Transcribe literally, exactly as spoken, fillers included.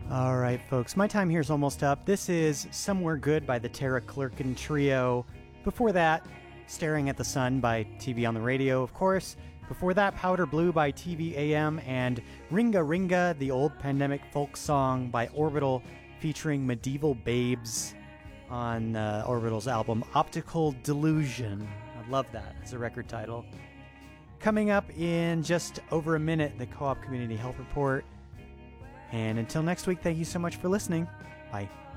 All right, folks, my time here is almost up. This is Somewhere Good by the Tara Clerkin Trio. Before that, Staring at the Sun by T V on the Radio, of course. Before that, Powder Blue by T V A M and Ringa Ringa, the old pandemic folk song by Orbital featuring Medieval Babes on uh, Orbital's album Optical Delusion. I love that as a record title. Coming up in just over a minute, the Co-op Community Health Report. And until next week, thank you so much for listening. Bye.